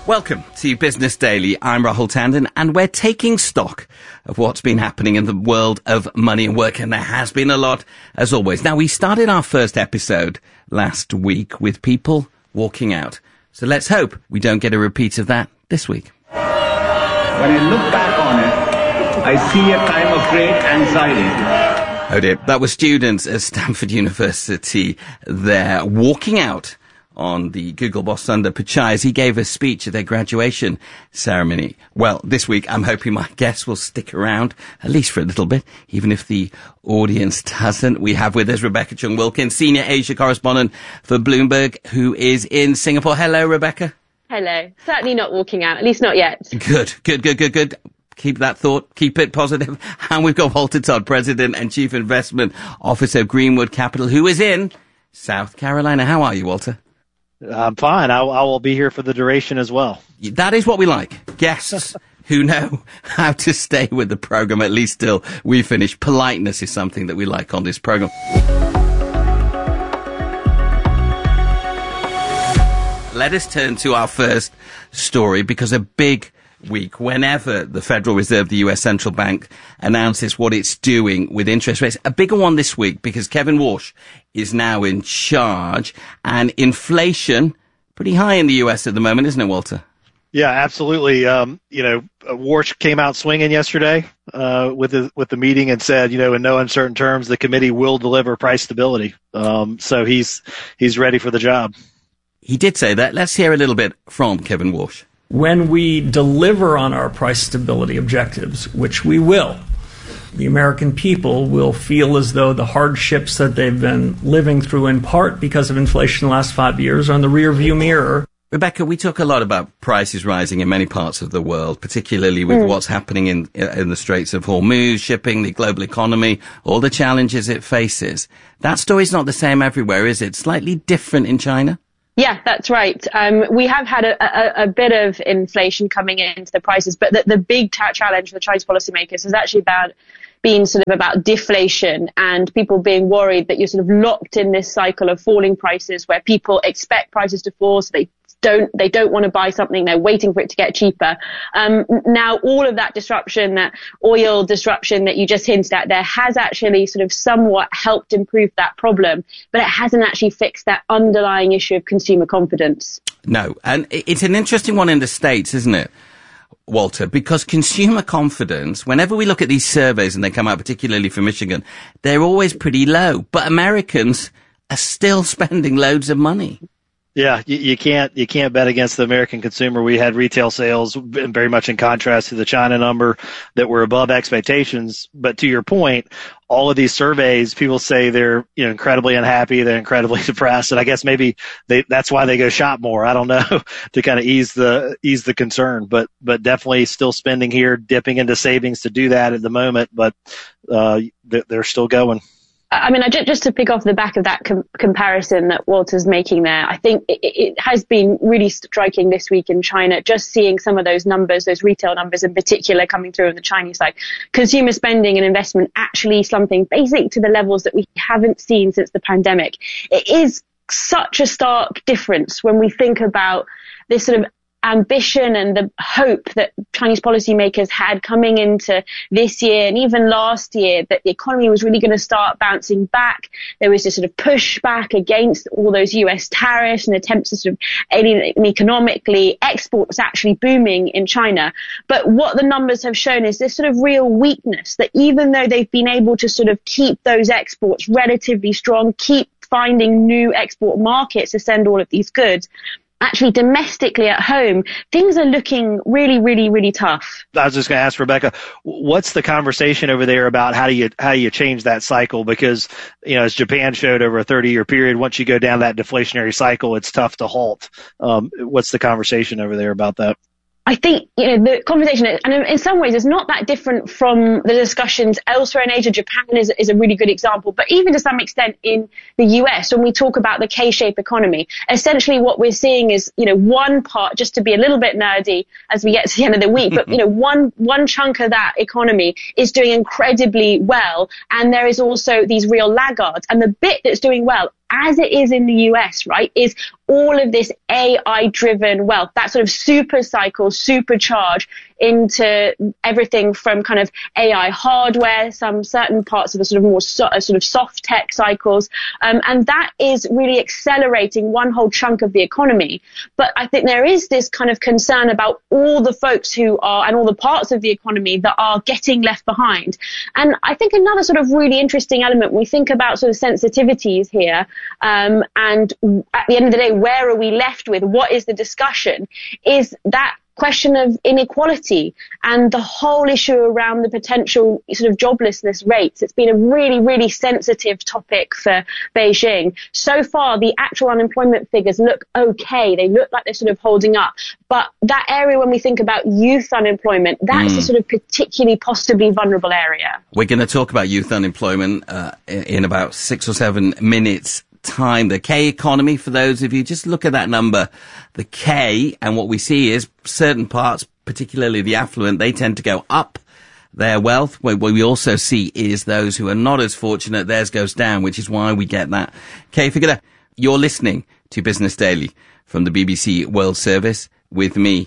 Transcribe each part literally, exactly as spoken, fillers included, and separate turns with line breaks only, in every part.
Welcome to Business Daily. I'm Rahul Tandon, and we're taking stock of what's been happening in the world of money and work, and there has been a lot, as always. Now, we started our first episode last week with people walking out, so let's hope we don't get a repeat of that this week.
When I look back on it, I see a time of great anxiety.
Oh dear, that was students at Stanford University there walking out on the Google boss Sundar Pichai as he gave a speech at their graduation ceremony. Well, this week I'm hoping my guests will stick around, at least for a little bit, even if the audience doesn't. We have with us Rebecca Chung Wilkins, Senior Asia Correspondent for Bloomberg, who is in Singapore. Hello, Rebecca.
Hello. Certainly not walking out, at least not yet.
Good, good, good, good, good. Keep that thought, keep it positive. And we've got Walter Todd, President and Chief Investment Officer of Greenwood Capital, who is in South Carolina. How are you, Walter?
I'm fine. I, I will be here for the duration as well.
That is what we like. Guests who know how to stay with the program, at least till we finish. Politeness is something that we like on this program. Let us turn to our first story, because a big week whenever the Federal Reserve, the U S Central Bank, announces what it's doing with interest rates. A bigger one this week because Kevin Warsh is now in charge, and inflation pretty high in the U S at the moment, isn't it, Walter?
Yeah, absolutely. Um, you know, Warsh came out swinging yesterday uh, with the, with the meeting and said, you know, in no uncertain terms, the committee will deliver price stability. Um, so he's he's ready for the job.
He did say that. Let's hear a little bit from Kevin Warsh.
When we deliver on our price stability objectives, which we will, the American people will feel as though the hardships that they've been living through, in part because of inflation the last five years, are in the rearview mirror.
Rebecca, we talk a lot about prices rising in many parts of the world, particularly with mm. what's happening in in the Straits of Hormuz, shipping, the global economy, all the challenges it faces. That story's not the same everywhere, is it? Slightly different in China?
Yeah, that's right. Um, we have had a, a, a bit of inflation coming into the prices, but the, the big ta- challenge for the Chinese policymakers is actually about being sort of about deflation and people being worried that you're sort of locked in this cycle of falling prices where people expect prices to fall, so they don't they don't want to buy something, they're waiting for it to get cheaper. Um, now, all of that disruption, that oil disruption that you just hinted at there, has actually sort of somewhat helped improve that problem, but it hasn't actually fixed that underlying issue of consumer confidence.
No, and it's an interesting one in the States, isn't it, Walter? Because consumer confidence, whenever we look at these surveys, and they come out particularly for Michigan, they're always pretty low, but Americans are still spending loads of money.
Yeah, you, you can't you can't bet against the American consumer. We had retail sales very much in contrast to the China number that were above expectations. But to your point, all of these surveys, people say they're, you know, incredibly unhappy, they're incredibly depressed, and I guess maybe they that's why they go shop more. I don't know, to kind of ease the ease the concern. But but definitely still spending here, dipping into savings to do that at the moment. But uh, they're still going.
I mean, just to pick off the back of that com- comparison that Walter's making there, I think it, it has been really striking this week in China, just seeing some of those numbers, those retail numbers in particular coming through on the Chinese side. Consumer spending and investment actually slumping basically to the levels that we haven't seen since the pandemic. It is such a stark difference when we think about this sort of ambition and the hope that Chinese policymakers had coming into this year and even last year, that the economy was really going to start bouncing back. There was this sort of pushback against all those U S tariffs and attempts to sort of alienate them economically. Exports actually booming in China. But what the numbers have shown is this sort of real weakness, that even though they've been able to sort of keep those exports relatively strong, keep finding new export markets to send all of these goods, actually domestically at home, things are looking really, really, really tough.
I was just going to ask Rebecca, what's the conversation over there about how do you how do you change that cycle? Because, you know, as Japan showed over a thirty-year period, once you go down that deflationary cycle, it's tough to halt. Um, what's the conversation over there about that?
I think, you know, the conversation, and in some ways, is not that different from the discussions elsewhere in Asia. Japan is, is a really good example, but even to some extent in the U S, when we talk about the K-shaped economy, essentially what we're seeing is, you know, one part, just to be a little bit nerdy as we get to the end of the week, but, you know, one, one chunk of that economy is doing incredibly well, and there is also these real laggards, and the bit that's doing well as it is in the U S, right, is all of this A I-driven wealth, that sort of super cycle, supercharge into everything from kind of A I hardware, some certain parts of the sort of more so, uh, sort of soft tech cycles. Um, and that is really accelerating one whole chunk of the economy. But I think there is this kind of concern about all the folks who are, and all the parts of the economy that are getting left behind. And I think another sort of really interesting element, we think about sort of sensitivities here, um, and at the end of the day, where are we left with? What is the discussion? Is that question of inequality and the whole issue around the potential sort of joblessness rates. It's been a really, really sensitive topic for Beijing. So far, the actual unemployment figures look okay. They look like they're sort of holding up. But that area, when we think about youth unemployment, that's mm. a sort of particularly possibly vulnerable area.
We're going to talk about youth unemployment uh, in about six or seven minutes. Time. The K economy, for those of you, just look at that number, the K, and what we see is certain parts, particularly the affluent, they tend to go up their wealth. What we also see is those who are not as fortunate, theirs goes down, which is why we get that K figure. You're listening to Business Daily from the B B C World Service with me,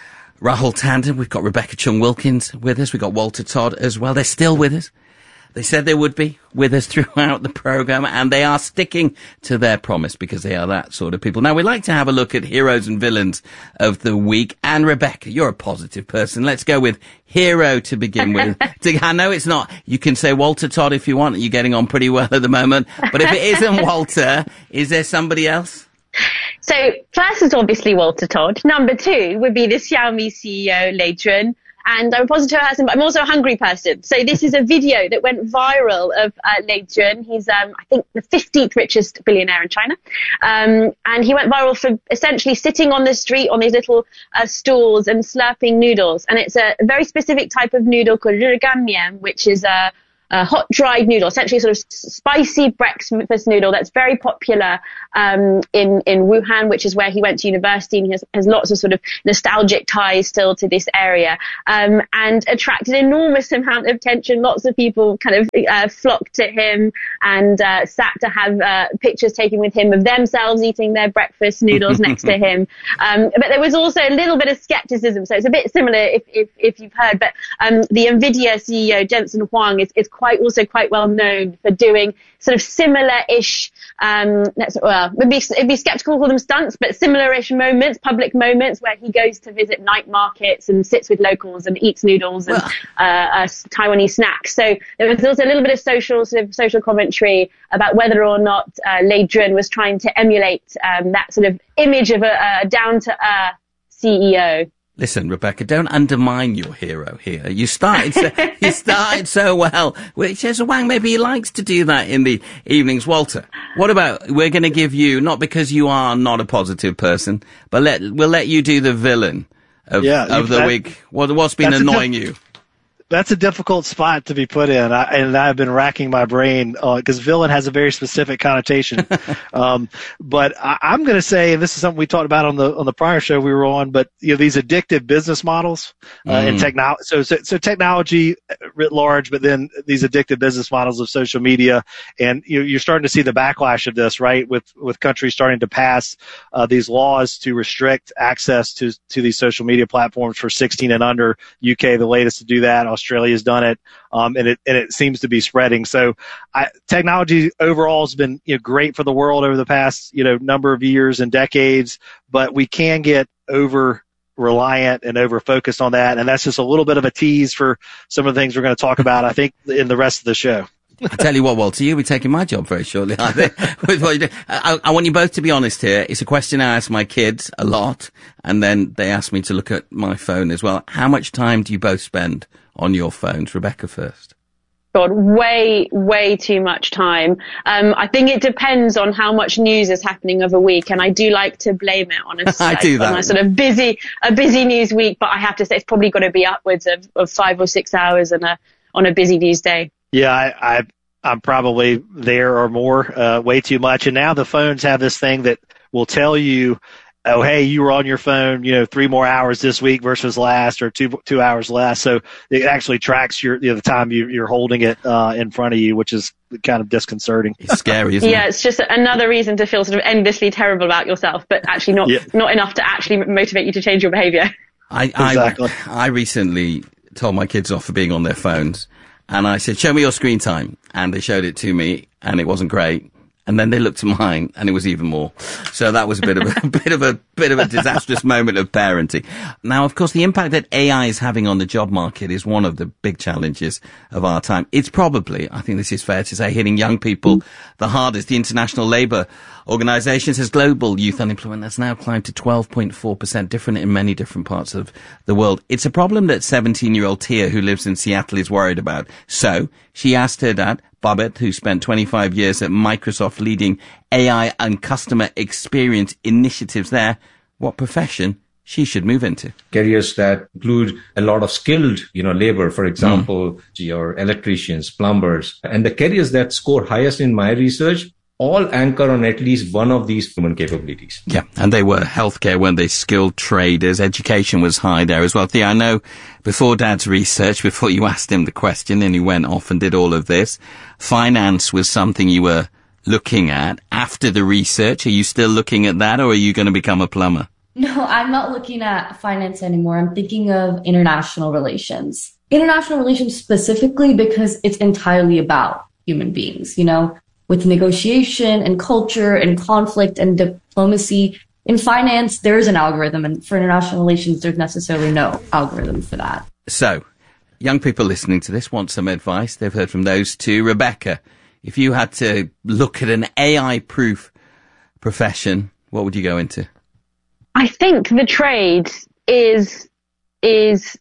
Rahul Tandon. We've got Rebecca Chung-Wilkins with us. We've got Walter Todd as well. They're still with us. They said they would be with us throughout the program, and they are sticking to their promise because they are that sort of people. Now, we like to have a look at heroes and villains of the week. And Rebecca, you're a positive person. Let's go with hero to begin with. I know it's not. You can say Walter Todd if you want. You're getting on pretty well at the moment. But if it isn't Walter, is there somebody else?
So first is obviously Walter Todd. Number two would be the Xiaomi C E O, Lei Jun. And I'm a positive person, but I'm also a hungry person. So this is a video that went viral of uh, Lei Jun. He's, um, I think, the fifteenth richest billionaire in China. Um, and he went viral for essentially sitting on the street on these little uh, stools and slurping noodles. And it's a very specific type of noodle called riganmian, which is a a hot dried noodle, essentially a sort of spicy breakfast noodle that's very popular um, in in Wuhan, which is where he went to university, and he has, has lots of sort of nostalgic ties still to this area, um, and attracted an enormous amount of attention. Lots of people kind of uh, flocked to him and uh, sat to have uh, pictures taken with him of themselves eating their breakfast noodles next to him. Um, but there was also a little bit of skepticism, so it's a bit similar if if, if you've heard. But um, the Nvidia C E O Jensen Huang is, is quite also quite well known for doing sort of similar-ish, um, let's, well, it'd be, it'd be skeptical to call them stunts, but similar-ish moments, public moments where he goes to visit night markets and sits with locals and eats noodles and well. uh, uh, Taiwanese snacks. So there was also a little bit of social sort of social commentary about whether or not uh, Lei Jun was trying to emulate um, that sort of image of a, a down-to-earth C E O.
Listen, Rebecca, don't undermine your hero here. You started so, you started so well. Which is Wang, maybe he likes to do that in the evenings. Walter, what about, we're going to give you, not because you are not a positive person, but let, we'll let you do the villain of,
yeah,
of the
that,
week. What, what's been annoying diff- you?
That's a difficult spot to be put in, I, and I've been racking my brain because uh, villain has a very specific connotation. um, but I, I'm going to say, and this is something we talked about on the on the prior show we were on, but you know, these addictive business models uh, mm. and technology. So, so so technology writ large, but then these addictive business models of social media, and you, you're starting to see the backlash of this, right? With with countries starting to pass uh, these laws to restrict access to to these social media platforms for sixteen and under. U K, the latest to do that. Australia's done it, um, and it and it seems to be spreading. So, I, technology overall has been you know, great for the world over the past you know number of years and decades, but we can get over reliant and over focused on that, and that's just a little bit of a tease for some of the things we're going to talk about, I think, in the rest of the show.
I tell you what, Walter, you'll be taking my job very shortly, I think, with what you do. I, I want you both to be honest here. It's a question I ask my kids a lot, and then they ask me to look at my phone as well. How much time do you both spend on your phones? Rebecca first.
God, way, way too much time. Um, I think it depends on how much news is happening of a week, and I do like to blame it on a,
I do that.
on a sort of busy, a busy news week, but I have to say it's probably got to be upwards of, of five or six hours on a, on a busy news day.
Yeah, I, I, I'm probably there or more, uh, way too much. And now the phones have this thing that will tell you oh, hey, you were on your phone, you know, three more hours this week versus last, or two two hours less. So it actually tracks your, you know, the time you, you're holding it uh, in front of you, which is kind of disconcerting.
It's scary, isn't
yeah,
it?
Yeah, it's just another reason to feel sort of endlessly terrible about yourself, but actually not
yeah.
not enough to actually motivate you to change your behavior.
I,
exactly.
I, I recently told my kids off for being on their phones, and I said, show me your screen time. And they showed it to me, and it wasn't great. And then they looked at mine, and it was even more. So that was a bit of a, a bit of a bit of a disastrous moment of parenting. Now, of course, the impact that A I is having on the job market is one of the big challenges of our time. It's probably, I think this is fair to say, hitting young people the hardest. The International Labour Organization says global youth unemployment has now climbed to twelve point four percent, different in many different parts of the world. It's a problem that seventeen-year-old Tia, who lives in Seattle, is worried about. So she asked her dad, Babette, who spent twenty-five years at Microsoft leading A I and customer experience initiatives there, what profession she should move into.
Careers that include a lot of skilled, you know, labor, for example, mm. your electricians, plumbers, and the careers that score highest in my research all anchor on at least one of these human capabilities.
Yeah, and they were healthcare, weren't they? Skilled traders. Education was high there as well. Thea, I know before Dad's research, before you asked him the question and he went off and did all of this, finance was something you were looking at. After the research, are you still looking at that, or are you going to become a plumber?
No, I'm not looking at finance anymore. I'm thinking of international relations. International relations specifically because it's entirely about human beings, you know? With negotiation and culture and conflict and diplomacy. In finance, there is an algorithm, and for international relations, there's necessarily no algorithm for that.
So, young people listening to this want some advice. They've heard from those two. Rebecca, if you had to look at an A I-proof profession, what would you go into?
I think the trade is is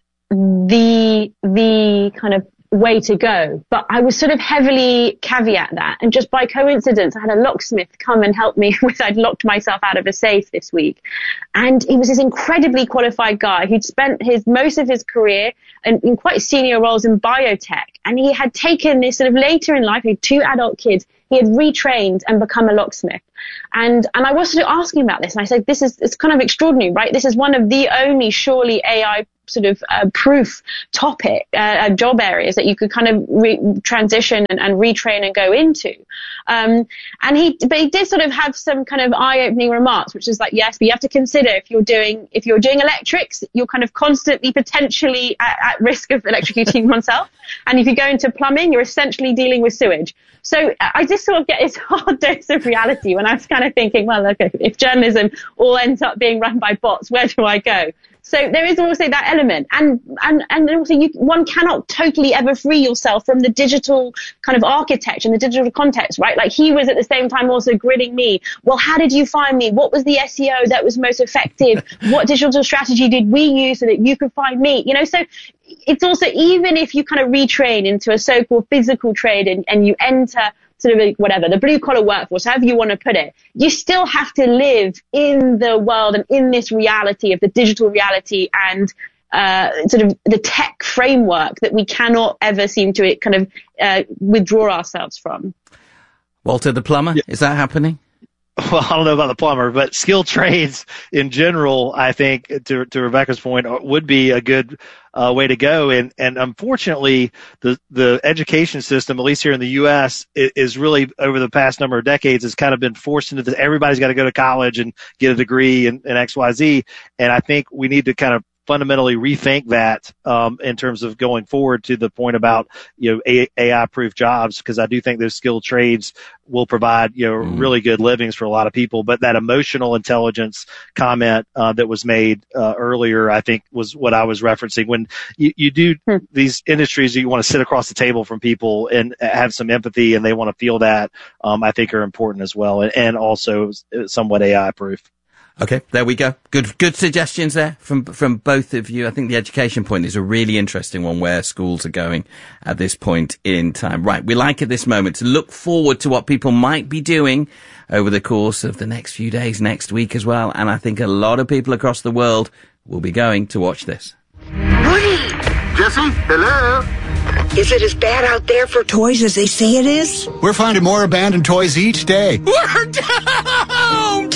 the the kind of way to go, but I was sort of heavily caveat that, and just by coincidence I had a locksmith come and help me with, I'd locked myself out of a safe this week, and he was this incredibly qualified guy who'd spent his most of his career in, in quite senior roles in biotech, and he had taken this sort of later in life, he had two adult kids, he had retrained and become a locksmith. And, and I was sort of asking about this, and I said, this is, it's kind of extraordinary, right? This is one of the only surely A I sort of uh, proof topic, uh, job areas that you could kind of re- transition and, and retrain and go into. Um, and he, but he did sort of have some kind of eye-opening remarks, which is like, yes, but you have to consider if you're doing, if you're doing electrics, you're kind of constantly potentially at, at risk of electrocuting oneself. And if you go into plumbing, you're essentially dealing with sewage. So I just sort of get this hard dose of reality when I was kind of thinking, well, okay, if journalism all ends up being run by bots, where do I go? So there is also that element, and and and also you, one cannot totally ever free yourself from the digital kind of architecture and the digital context, right? Like he was at the same time also grilling me. Well, how did you find me? What was the S E O that was most effective? What digital strategy did we use so that you could find me? You know, so it's also, even if you kind of retrain into a so-called physical trade and, and you enter sort of a, whatever, the blue collar workforce, however you want to put it, you still have to live in the world and in this reality of the digital reality and uh, sort of the tech framework that we cannot ever seem to kind of uh, withdraw ourselves from.
Walter the plumber, yeah. Is that happening?
Well, I don't know about the plumber, but skilled trades in general, I think, to, to Rebecca's point, would be a good uh, way to go. And, and unfortunately, the, the education system, at least here in the U S, is really, over the past number of decades, has kind of been forced into this. Everybody's got to go to college and get a degree in, in X Y Z. And I think we need to kind of fundamentally rethink that um, in terms of going forward, to the point about, you know, A I-proof jobs, because I do think those skilled trades will provide, you know, mm. really good livings for a lot of people. But that emotional intelligence comment uh, that was made uh, earlier, I think, was what I was referencing. When you, you do mm. these industries, you want to sit across the table from people and have some empathy, and they want to feel that, um, I think are important as well, and, and also somewhat A I-proof.
Okay, there we go. Good, good suggestions there from from both of you. I think the education point is a really interesting one, where schools are going at this point in time. Right, we like at this moment to look forward to what people might be doing over the course of the next few days, next week as well. And I think a lot of people across the world will be going to watch this.
Woody! Jesse, hello? Is it as bad out there for toys as they say it is?
We're finding more abandoned toys each day.
We're doomed!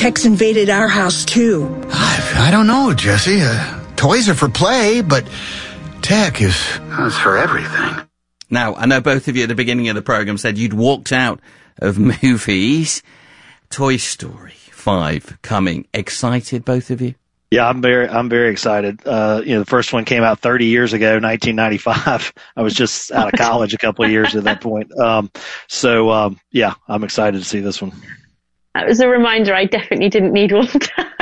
tech's invaded our house, too.
I, I don't know, Jesse. Uh, toys are for play, but tech is, is for everything.
Now, I know both of you at the beginning of the program said you'd walked out of movies. Toy Story five coming. Excited, both of you?
Yeah, I'm very, I'm very excited. Uh, you know, the first one came out thirty years ago, nineteen ninety-five. I was just out of college a couple of years at that point. Um, so, um, yeah, I'm excited to see this one.
That was a reminder I definitely didn't need one.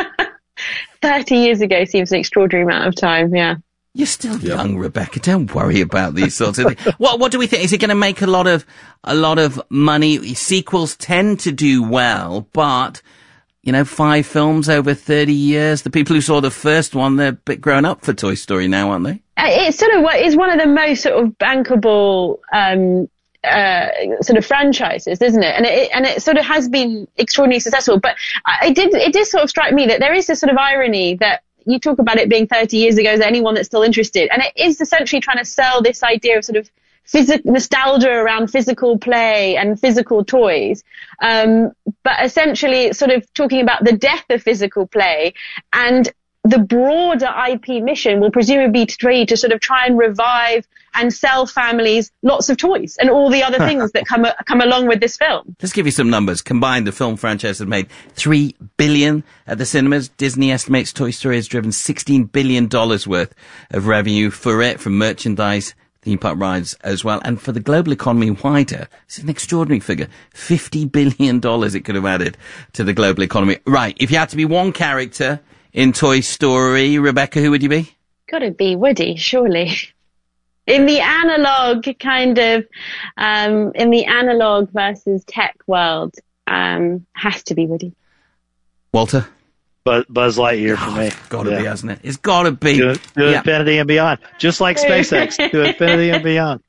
thirty years ago seems an extraordinary amount of time, yeah.
You're still yep. young, Rebecca. Don't worry about these sorts of things. What, what do we think? Is it going to make a lot of, a lot of money? Sequels tend to do well, but, you know, five films over thirty years. The people who saw the first one, they're a bit grown up for Toy Story now, aren't they?
It's sort of what is one of the most sort of bankable, um, uh, sort of franchises, isn't it? And it, and it sort of has been extraordinarily successful. But I did, it did sort of strike me that there is this sort of irony that you talk about it being thirty years ago, is there anyone that's still interested? And it is essentially trying to sell this idea of sort of physic- nostalgia around physical play and physical toys. Um, but essentially sort of talking about the death of physical play, and the broader I P mission will presumably be to sort of try and revive and sell families lots of toys and all the other things that come come along with this film.
Let's give you some numbers. Combined, the film franchise has made three billion dollars at the cinemas. Disney estimates Toy Story has driven sixteen billion dollars worth of revenue for it, from merchandise, theme park rides as well. And for the global economy wider, it's an extraordinary figure. fifty billion dollars it could have added to the global economy. Right, if you had to be one character in Toy Story, Rebecca, who would you be?
Gotta be Woody, surely. In the analog kind of, um, in the analog versus tech world, um, has to be Woody.
Walter?
Buzz, Buzz Lightyear for me.
It's gotta
yeah.
be, hasn't it? It's gotta be.
To, to
yeah.
infinity and beyond. Just like SpaceX, to infinity and beyond.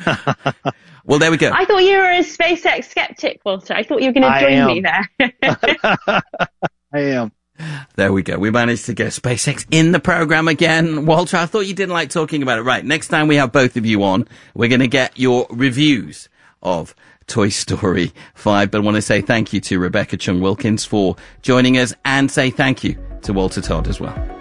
Well, there we go.
I thought you were a SpaceX skeptic, Walter. I thought you were going to join
am.
me there.
I am.
There we go. We managed to get SpaceX in the program again. Walter, I thought you didn't like talking about it. Right, next time we have both of you on, we're going to get your reviews of Toy Story five. But I want to say thank you to Rebecca Chung Wilkins for joining us, and say thank you to Walter Todd as well.